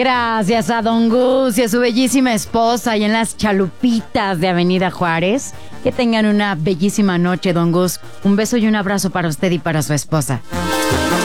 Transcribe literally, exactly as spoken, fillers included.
Gracias a Don Gus y a su bellísima esposa y en las chalupitas de Avenida Juárez. Que tengan una bellísima noche, Don Gus. Un beso y un abrazo para usted y para su esposa.